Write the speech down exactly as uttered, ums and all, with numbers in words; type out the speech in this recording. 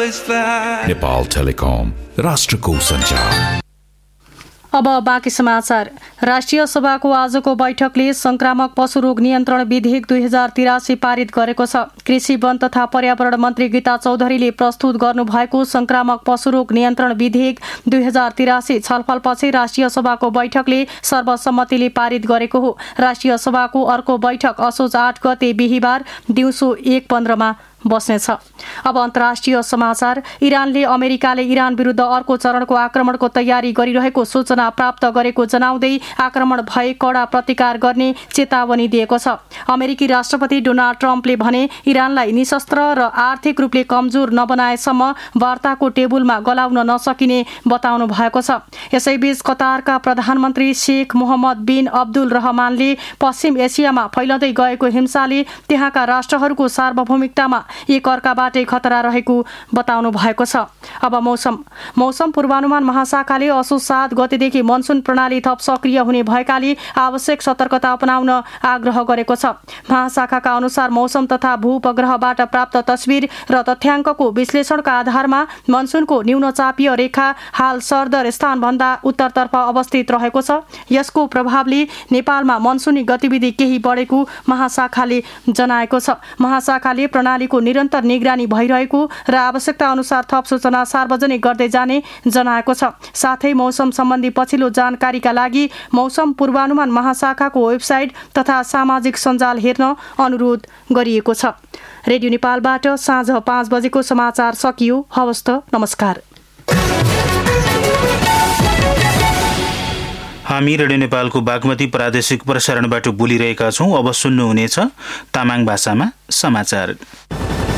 Nepal telecom, राष्ट्रको सञ्चार। अब बाँकी समाचार। राष्ट्रिय सभाको आजको बैठकले संक्रामक पशु रोग नियन्त्रण विधेयक दुई हजार तिरासी पारित गरेको छ। कृषि वन तथा पर्यावरण मन्त्री गीता चौधरीले प्रस्तुत गर्नुभएको संक्रामक पशु रोग नियन्त्रण विधेयक दुई हजार तिरासी छलफलपछि राष्ट्रिय सभाको बैठकले सर्वसम्मतिले पारित गरेको हो। राष्ट्रिय सभाको अर्को बैठक असोज आठ गते बिहिबार दिउँसो एक पन्ध्रमा बस्नेछ। अब अन्तर्राष्ट्रिय समाचार। इरानले अमेरिकाले इरान विरुद्ध अर्को चरणको आक्रमणको तयारी गरिरहेको सूचना प्राप्त गरेको जनाउँदै आक्रमण भए कडा प्रतिकार गर्ने चेतावनी दिएको छ। अमेरिकी राष्ट्रपति डोनाल्ड ट्रम्पले भने इरानलाई निशस्त्र र आर्थिक रूपले कमजोर नबनाएसम्म वार्ताको टेबुलमा गलाउन नसकिने बताउनु भएको छ। यसैबीच कतारका प्रधानमन्त्री शेख मोहम्मद बिन अब्दुल रहमानले पश्चिम एसियामा फैलदै गएको हिंसाले त्यहाँका राष्ट्रहरूको सार्वभौमिकतामा एक अर्काबाटै खतरा रहेको बताउनु भएको छ। अब मौसम मौसम पूर्वानुमान महाशाखाले असोज सात गतेदेखि मनसुन प्रणाली थप सक्रिय हुने भएकाले आवश्यक सतर्कता अपनाउन आग्रह गरेको छ। महाशाखाका अनुसार मौसम तथा भूउपग्रहबाट प्राप्त तस्बिर र तथ्याङ्कको विश्लेषणका आधारमा मनसुनको न्यून चापीय रेखा हाल सरदर स्थानभन्दा उत्तरतर्फ अवस्थित रहेको छ। यसको प्रभावले नेपालमा मनसुनी गतिविधि केही बढेको महाशाखाले जनाएको छ। महाशाखाले प्रणालीको निरन्तर निगरानी भइरहेको र आवश्यकता अनुसार थप सूचना सार्वजनिक गर्दै जाने जनाएको छ। साथै मौसम सम्बन्धी पछिल्लो जानकारीका लागि मौसम पूर्वानुमान महाशाखाको वेबसाइट तथा सामाजिक सञ्जाल हेर्न अनुरोध गरिएको छ। रेडियो नेपालबाट साँझ पाँच बजेको समाचार सकियो। हवस् त, नमस्कार। हामी रेडियो नेपालको बागमती प्रादेशिक प्रसारणबाट बोलिरहेका छौं। अब सुन्नुहुनेछ तामाङ भाषामा समाचार।